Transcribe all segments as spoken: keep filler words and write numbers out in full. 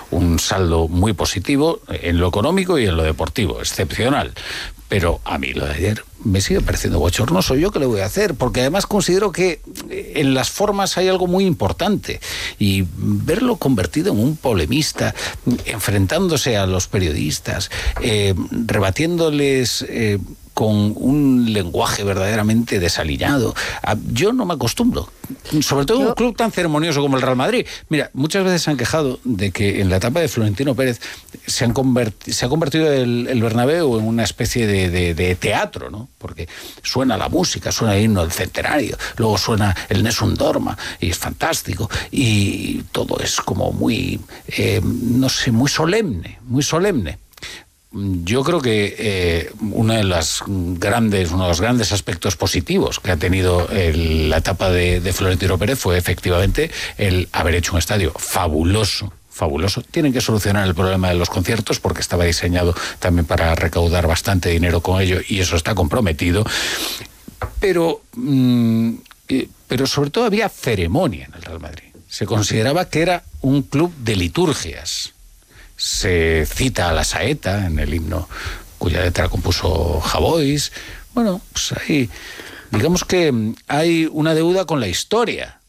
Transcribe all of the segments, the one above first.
un saldo muy positivo en lo económico y en lo deportivo, excepcional. Pero a mí lo de ayer me sigue pareciendo bochornoso. ¿Yo qué le voy a hacer? Porque además considero que en las formas hay algo muy importante. Y verlo convertido en un polemista, enfrentándose a los periodistas, eh, rebatiéndoles... Eh, con un lenguaje verdaderamente desaliñado. Yo no me acostumbro, sobre todo en un club tan ceremonioso como el Real Madrid. Mira, muchas veces se han quejado de que en la etapa de Florentino Pérez se, han converti- se ha convertido el, el Bernabéu en una especie de, de, de teatro, ¿no? Porque suena la música, suena el himno del centenario, luego suena el Nessun Dorma, y es fantástico, y todo es como muy, eh, no sé, muy solemne, muy solemne. Yo creo que eh, una de las grandes, uno de los grandes aspectos positivos que ha tenido el, la etapa de, de Florentino Pérez fue efectivamente el haber hecho un estadio fabuloso, fabuloso. Tienen que solucionar el problema de los conciertos porque estaba diseñado también para recaudar bastante dinero con ello y eso está comprometido. Pero, mmm, eh, pero sobre todo había ceremonia en el Real Madrid. Se consideraba que era un club de liturgias. Se cita a la saeta en el himno cuya letra compuso Javois. Bueno, pues ahí, digamos que hay una deuda con la historia.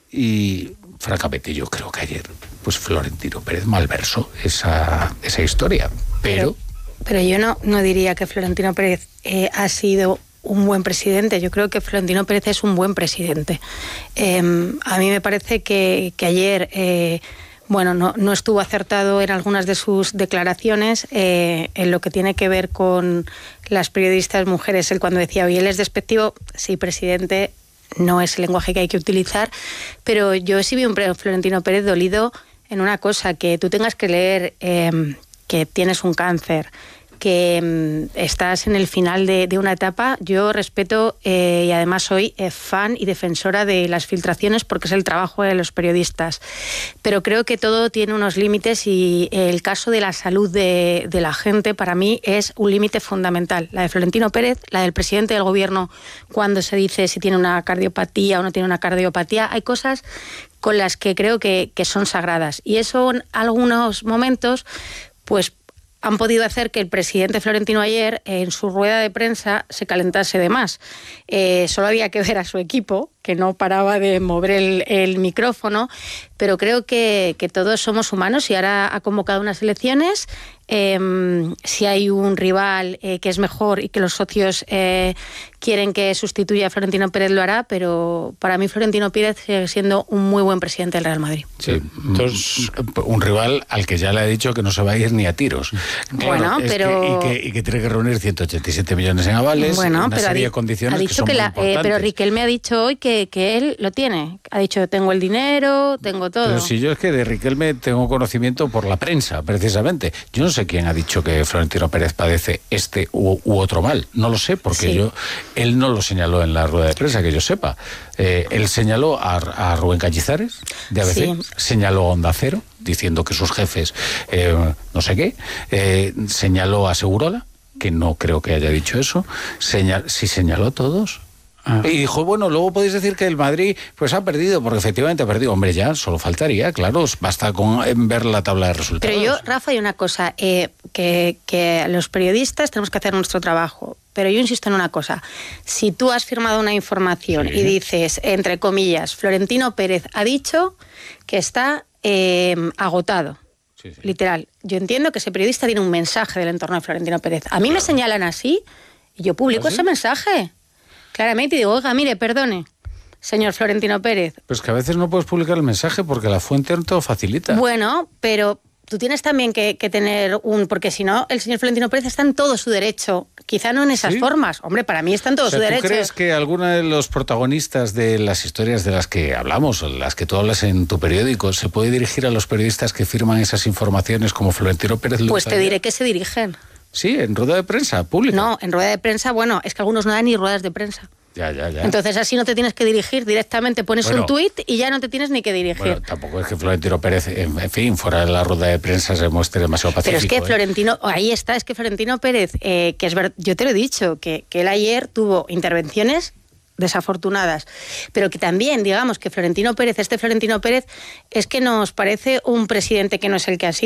Y francamente yo creo que ayer, pues Florentino Pérez malversó esa, esa historia. Pero... Pero, pero yo no, no diría que Florentino Pérez eh, ha sido un buen presidente. Yo creo que Florentino Pérez es un buen presidente. Eh, a mí me parece que, que ayer... Eh, Bueno, no, no estuvo acertado en algunas de sus declaraciones eh, en lo que tiene que ver con las periodistas mujeres. Él cuando decía, oye, él es despectivo, sí, presidente, no es el lenguaje que hay que utilizar, pero yo sí vi un Florentino Pérez dolido en una cosa, que tú tengas que leer eh, que tienes un cáncer, que mm, estás en el final de, de una etapa. Yo respeto eh, y además soy eh, fan y defensora de las filtraciones porque es el trabajo de los periodistas, pero creo que todo tiene unos límites y el caso de la salud de, de la gente para mí es un límite fundamental. La de Florentino Pérez, la del presidente del gobierno, cuando se dice si tiene una cardiopatía o no tiene una cardiopatía, hay cosas con las que creo que, que son sagradas y eso en algunos momentos pues han podido hacer que el presidente Florentino ayer en su rueda de prensa se calentase de más. Eh, solo había que ver a su equipo, que no paraba de mover el, el micrófono, pero creo que, que todos somos humanos y ahora ha convocado unas elecciones. Eh, si hay un rival eh, que es mejor y que los socios eh, quieren que sustituya a Florentino Pérez, lo hará, pero para mí Florentino Pérez sigue siendo un muy buen presidente del Real Madrid. Sí, entonces, un rival al que ya le ha dicho que no se va a ir ni a tiros. Bueno, claro, pero... Que, y, que, y que tiene que reunir ciento ochenta y siete millones en avales, bueno, una pero serie di- de condiciones ha dicho que son que muy la, importantes. eh, pero Riquelme ha dicho hoy que, que él lo tiene. Ha dicho, tengo el dinero, tengo todo. Pero si yo es que de Riquelme tengo conocimiento por la prensa, precisamente. Yo no sé quién ha dicho que Florentino Pérez padece este u, u otro mal. No lo sé, porque Sí. yo él no lo señaló en la rueda de prensa, que yo sepa. Eh, él señaló a, a Rubén Cañizares, de A B C, Sí. señaló a Onda Cero, diciendo que sus jefes, eh, no sé qué, eh, señaló a Segurola, que no creo que haya dicho eso, Señal, sí señaló a todos. Ah. Y dijo, bueno, luego podéis decir que el Madrid pues ha perdido, porque efectivamente ha perdido. Hombre, ya, solo faltaría, claro, basta con ver la tabla de resultados. Pero yo, Rafa, hay una cosa, eh, que, que los periodistas tenemos que hacer nuestro trabajo, pero yo insisto en una cosa. Si tú has firmado una información sí. y dices, entre comillas, Florentino Pérez ha dicho que está eh, agotado, sí, sí. literal, yo entiendo que ese periodista tiene un mensaje del entorno de Florentino Pérez. A mí claro. me señalan así y yo publico ¿Ah, sí? ese mensaje. Claramente y digo, oiga, mire, perdone, señor Florentino Pérez. Pues que a veces no puedes publicar el mensaje porque la fuente no te lo facilita. Bueno, pero tú tienes también que, que tener un... Porque si no, el señor Florentino Pérez está en todo su derecho. Quizá no en esas ¿Sí? formas. Hombre, para mí está en todo o sea, su ¿tú derecho. crees que alguno de los protagonistas de las historias de las que hablamos, las que tú hablas en tu periódico, se puede dirigir a los periodistas que firman esas informaciones como Florentino Pérez? Pues te diré que se dirigen. Sí, en rueda de prensa pública. No, en rueda de prensa, bueno, es que algunos no dan ni ruedas de prensa. Ya, ya, ya. Entonces así no te tienes que dirigir, directamente pones bueno, un tuit y ya no te tienes ni que dirigir. Bueno, tampoco es que Florentino Pérez, en fin, fuera de la rueda de prensa se muestre demasiado pacífico. Pero es que ¿eh? Florentino, ahí está, es que Florentino Pérez, eh, que es verdad, yo te lo he dicho, que, que él ayer tuvo intervenciones desafortunadas, pero que también, digamos, que Florentino Pérez, este Florentino Pérez, es que nos parece un presidente que no es el que ha sido.